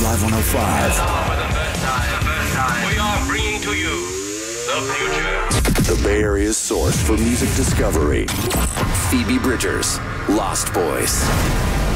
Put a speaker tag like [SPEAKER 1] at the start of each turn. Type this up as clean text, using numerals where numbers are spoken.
[SPEAKER 1] Live 105.
[SPEAKER 2] For the first time, we are bringing to you the future.
[SPEAKER 1] The Bay Area's source for music discovery. Phoebe Bridgers, Lost Boys.